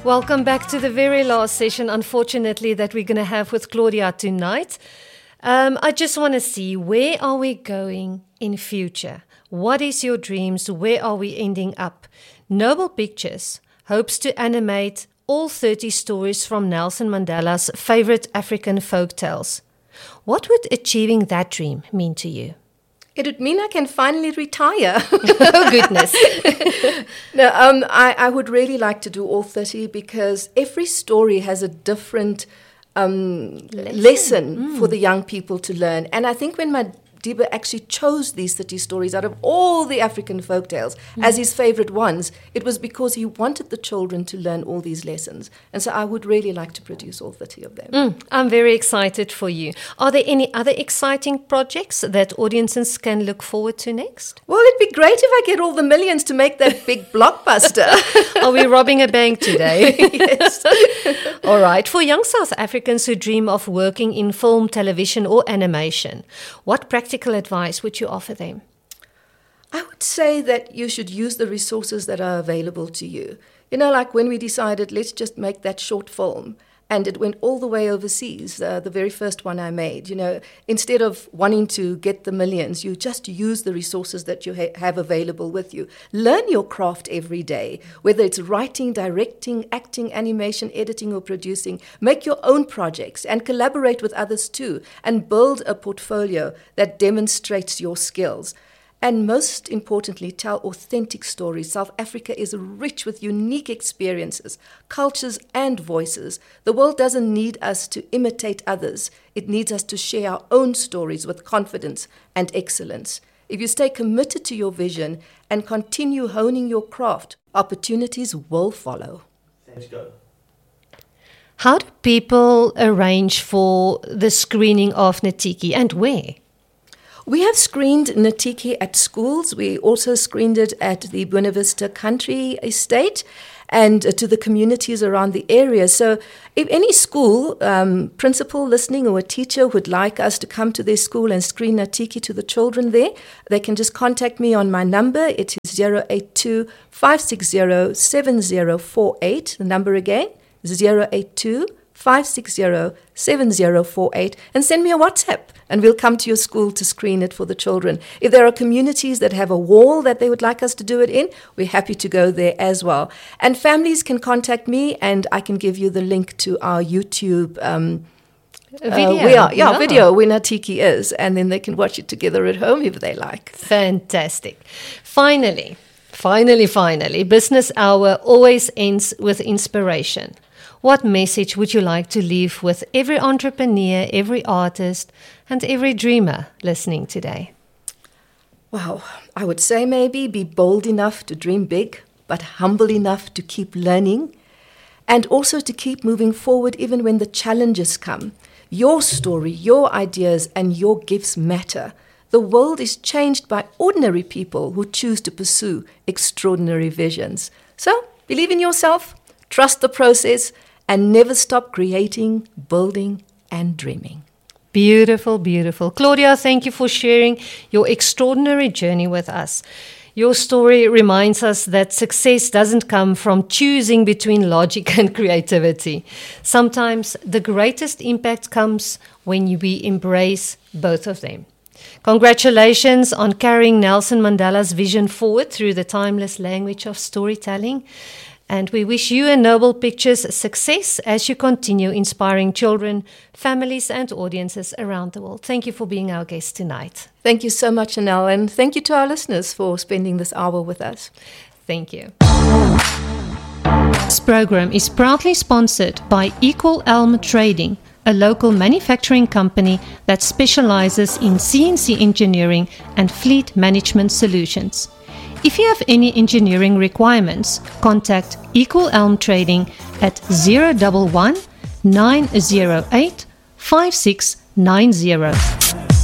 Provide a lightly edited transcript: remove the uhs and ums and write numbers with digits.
Welcome back to the very last session, unfortunately, that we're going to have with Claudia tonight. I just want to see, where are we going in future? What is your dreams? Where are we ending up? Noble Pictures hopes to animate all 30 stories from Nelson Mandela's favorite African folk tales. What would achieving that dream mean to you? It would mean I can finally retire. Oh, goodness. No, I would really like to do all 30 because every story has a different lesson for the young people to learn. And I think when Madiba actually chose these 30 stories out of all the African folktales as his favorite ones, it was because he wanted the children to learn all these lessons. And so I would really like to produce all 30 of them. I'm very excited for you. Are there any other exciting projects that audiences can look forward to next? Well, it'd be great if I get all the millions to make that big blockbuster. Are we robbing a bank today? Yes. All right. For young South Africans who dream of working in film, television or animation, what practical advice would you offer them? I would say that you should use the resources that are available to you. You know, like when we decided, let's just make that short film, and it went all the way overseas, the very first one I made. You know, instead of wanting to get the millions, you just use the resources that you have available with you. Learn your craft every day, whether it's writing, directing, acting, animation, editing, or producing. Make your own projects and collaborate with others too, and build a portfolio that demonstrates your skills. And most importantly, tell authentic stories. South Africa is rich with unique experiences, cultures, and voices. The world doesn't need us to imitate others. It needs us to share our own stories with confidence and excellence. If you stay committed to your vision and continue honing your craft, opportunities will follow. Let's go. How do people arrange for the screening of Natiki, and where? We have screened Natiki at schools. We also screened it at the Buena Vista Country Estate and to the communities around the area. So if any school principal listening or a teacher would like us to come to their school and screen Natiki to the children there, they can just contact me on my number. It is 082-560-7048. The number again, 082-560-7048, and send me a WhatsApp, and we'll come to your school to screen it for the children. If there are communities that have a wall that they would like us to do it in, we're happy to go there as well. And families can contact me, and I can give you the link to our YouTube video where Natiki is, and then they can watch it together at home if they like. Fantastic. Finally, Business Hour always ends with inspiration. What message would you like to leave with every entrepreneur, every artist, and every dreamer listening today? Wow, I would say maybe be bold enough to dream big, but humble enough to keep learning, and also to keep moving forward even when the challenges come. Your story, your ideas, and your gifts matter. The world is changed by ordinary people who choose to pursue extraordinary visions. So, believe in yourself, trust the process, and never stop creating, building, and dreaming. Beautiful, beautiful. Claudia, thank you for sharing your extraordinary journey with us. Your story reminds us that success doesn't come from choosing between logic and creativity. Sometimes the greatest impact comes when we embrace both of them. Congratulations on carrying Nelson Mandela's vision forward through the timeless language of storytelling. And we wish you and Noble Pictures success as you continue inspiring children, families, and audiences around the world. Thank you for being our guest tonight. Thank you so much, Chanel, and thank you to our listeners for spending this hour with us. Thank you. This program is proudly sponsored by Equal Elm Trading, a local manufacturing company that specializes in CNC engineering and fleet management solutions. If you have any engineering requirements, contact Equal Elm Trading at 011 908 5690.